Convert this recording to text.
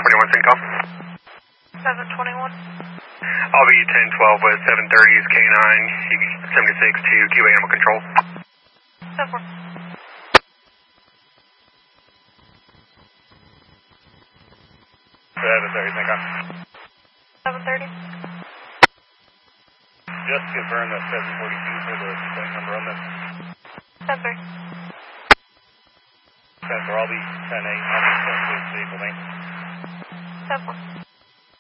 721 Syncom. 721. I'll be 1012 with 730 is K9, 76 to QA Animal Control. 7-4. 730 Syncom. 730. Just confirm that 742 for the plate number on this. 7-3. 10-4, I'll be 10-8, I'll be 10-2 vehicle name. 7-4.